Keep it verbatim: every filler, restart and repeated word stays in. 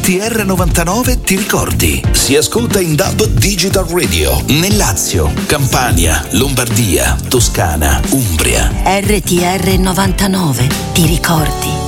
T R novantanove ti ricordi? Si ascolta in D A B Digital Radio nel Lazio, Campania, Lombardia, Toscana, Umbria. R T R novantanove ti ricordi?